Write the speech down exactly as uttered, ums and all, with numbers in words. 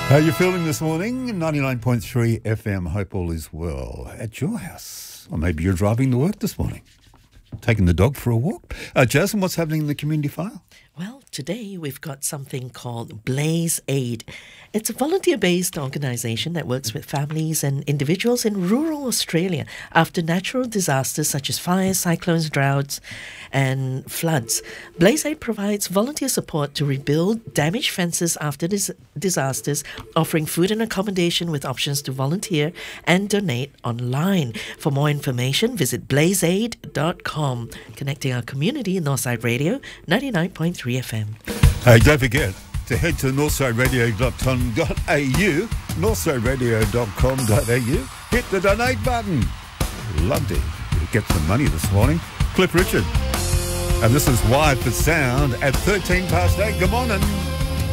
How are you feeling this morning? ninety-nine point three F M. Hope all is well at your house. Or maybe you're driving to work this morning, taking the dog for a walk. Uh, Jason, what's happening in the community file? Well, today we've got something called Blaze Aid. It's a volunteer-based organisation that works with families and individuals in rural Australia after natural disasters such as fires, cyclones, droughts and floods. Blaze Aid provides volunteer support to rebuild damaged fences after dis- disasters, offering food and accommodation with options to volunteer and donate online. For more information, visit blaze aid dot com. Connecting our community in Northside Radio, ninety-nine point three F M. Hey, don't forget to head to northside radio dot com dot a u, northside radio dot com dot a u. Hit the donate button. Love to get some money this morning. Cliff Richard. And this is Wired for Sound at thirteen past eight. Good morning.